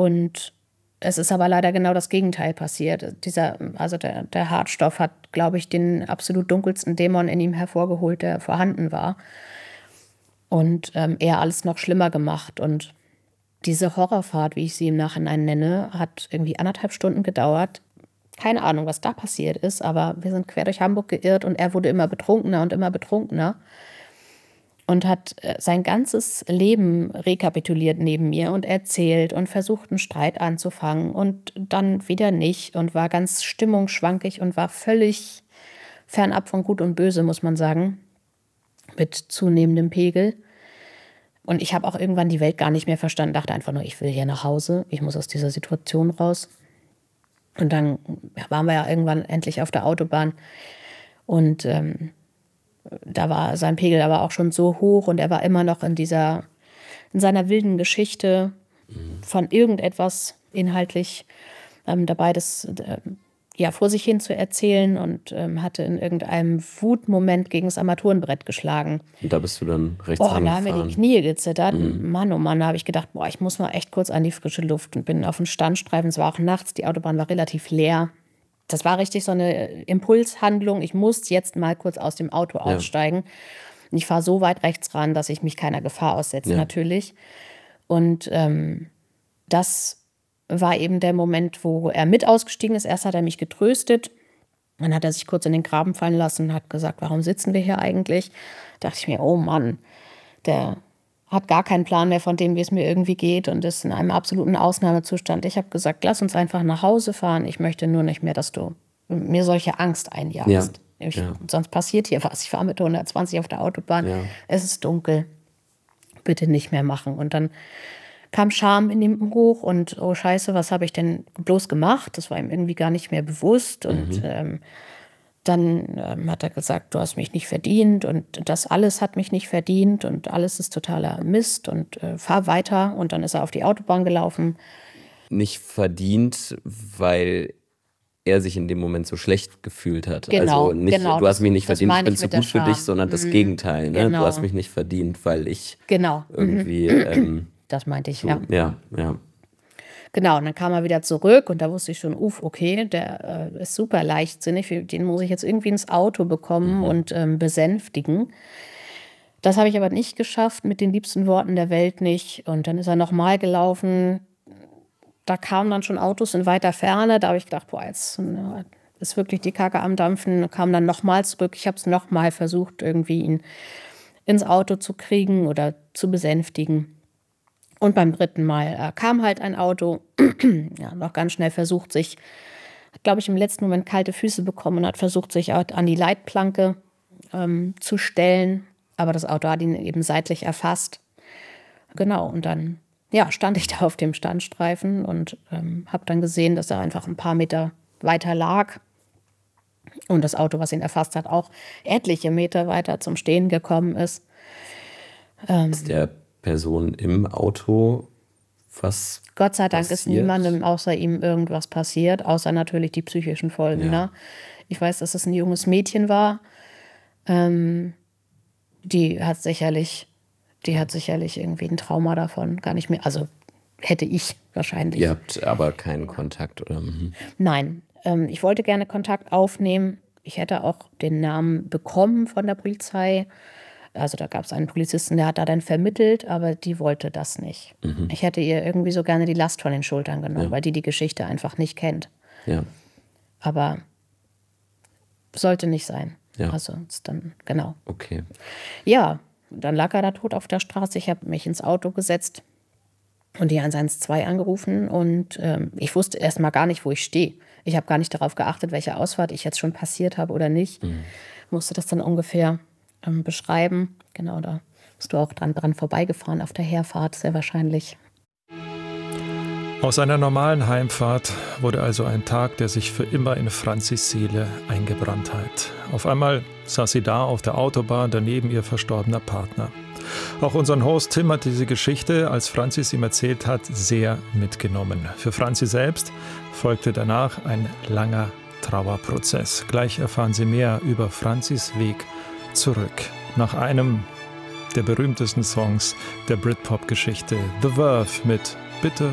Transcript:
Und es ist aber leider genau das Gegenteil passiert. Der Hartstoff hat, glaube ich, den absolut dunkelsten Dämon in ihm hervorgeholt, der vorhanden war. Und eher alles noch schlimmer gemacht. Und diese Horrorfahrt, wie ich sie im Nachhinein nenne, hat irgendwie 1,5 Stunden gedauert. Keine Ahnung, was da passiert ist, aber wir sind quer durch Hamburg geirrt und er wurde immer betrunkener und immer betrunkener. Und hat sein ganzes Leben rekapituliert neben mir und erzählt und versucht, einen Streit anzufangen und dann wieder nicht und war ganz stimmungsschwankig und war völlig fernab von Gut und Böse, muss man sagen, mit zunehmendem Pegel. Und ich habe auch irgendwann die Welt gar nicht mehr verstanden, dachte einfach nur, ich will hier nach Hause, ich muss aus dieser Situation raus. Und dann waren wir ja irgendwann endlich auf der Autobahn und da war sein Pegel aber auch schon so hoch und er war immer noch in seiner wilden Geschichte von irgendetwas inhaltlich dabei, das vor sich hin zu erzählen und hatte in irgendeinem Wutmoment gegen das Armaturenbrett geschlagen. Und da bist du dann rechts rangefahren? Da haben mir die Knie gezittert. Mann, oh Mann, da habe ich gedacht, ich muss mal echt kurz an die frische Luft und bin auf den Standstreifen. Es war auch nachts, die Autobahn war relativ leer. Das war richtig so eine Impulshandlung. Ich muss jetzt mal kurz aus dem Auto aussteigen. Und ich fahre so weit rechts ran, dass ich mich keiner Gefahr aussetze, natürlich. Und das war eben der Moment, wo er mit ausgestiegen ist. Erst hat er mich getröstet. Dann hat er sich kurz in den Graben fallen lassen und hat gesagt, warum sitzen wir hier eigentlich? Da dachte ich mir, oh Mann, der hat gar keinen Plan mehr von dem, wie es mir irgendwie geht und ist in einem absoluten Ausnahmezustand. Ich habe gesagt, lass uns einfach nach Hause fahren. Ich möchte nur nicht mehr, dass du mir solche Angst einjagst. Sonst passiert hier was. Ich fahre mit 120 auf der Autobahn. Ja. Es ist dunkel. Bitte nicht mehr machen. Und dann kam Scham in ihm hoch und oh Scheiße, was habe ich denn bloß gemacht? Das war ihm irgendwie gar nicht mehr bewusst. Und dann hat er gesagt, du hast mich nicht verdient und das alles hat mich nicht verdient und alles ist totaler Mist und fahr weiter. Und dann ist er auf die Autobahn gelaufen. Nicht verdient, weil er sich in dem Moment so schlecht gefühlt hat. Genau, also nicht, genau, du hast mich nicht verdient, ich bin zu gut für dich, sondern das Gegenteil. Ne? Genau. Du hast mich nicht verdient, weil ich irgendwie... das meinte ich, ja. Genau, und dann kam er wieder zurück und da wusste ich schon, okay, der ist super leichtsinnig, den muss ich jetzt irgendwie ins Auto bekommen und besänftigen. Das habe ich aber nicht geschafft, mit den liebsten Worten der Welt nicht. Und dann ist er nochmal gelaufen. Da kamen dann schon Autos in weiter Ferne. Da habe ich gedacht, jetzt ist wirklich die Kacke am Dampfen. Kam dann nochmal zurück. Ich habe es nochmal versucht, irgendwie ihn ins Auto zu kriegen oder zu besänftigen. Und beim 3. Mal kam halt ein Auto, noch ganz schnell versucht sich, hat, glaube ich, im letzten Moment kalte Füße bekommen und hat versucht, sich an die Leitplanke zu stellen. Aber das Auto hat ihn eben seitlich erfasst. Genau, und dann stand ich da auf dem Standstreifen und habe dann gesehen, dass er einfach ein paar Meter weiter lag. Und das Auto, was ihn erfasst hat, auch etliche Meter weiter zum Stehen gekommen ist. Ist der Person im Auto was Gott sei Dank passiert? ist niemandem außer ihm irgendwas passiert, außer natürlich die psychischen Folgen. Ja. Ne? Ich weiß, dass es ein junges Mädchen war. Die hat sicherlich irgendwie ein Trauma davon, gar nicht mehr. Also hätte ich wahrscheinlich. Ihr habt aber keinen Kontakt, oder? Nein, ich wollte gerne Kontakt aufnehmen. Ich hätte auch den Namen bekommen von der Polizei. Also da gab es einen Polizisten, der hat da dann vermittelt, aber die wollte das nicht. Ich hätte ihr irgendwie so gerne die Last von den Schultern genommen, weil die Geschichte einfach nicht kennt. Ja. Aber sollte nicht sein. Ja. Also ist dann, genau. Okay. Ja, dann lag er da tot auf der Straße. Ich habe mich ins Auto gesetzt und die 112 angerufen und ich wusste erst mal gar nicht, wo ich stehe. Ich habe gar nicht darauf geachtet, welche Ausfahrt ich jetzt schon passiert habe oder nicht. Musste das dann ungefähr beschreiben. Genau, da bist du auch dran vorbeigefahren auf der Herfahrt, sehr wahrscheinlich. Aus einer normalen Heimfahrt wurde also ein Tag, der sich für immer in Franzis Seele eingebrannt hat. Auf einmal saß sie da auf der Autobahn, daneben ihr verstorbener Partner. Auch unseren Host Tim hat diese Geschichte, als Franzis ihm erzählt hat, sehr mitgenommen. Für Franzi selbst folgte danach ein langer Trauerprozess. Gleich erfahren Sie mehr über Franzis Weg zurück. Nach einem der berühmtesten Songs der Britpop-Geschichte, The Verve mit Bitte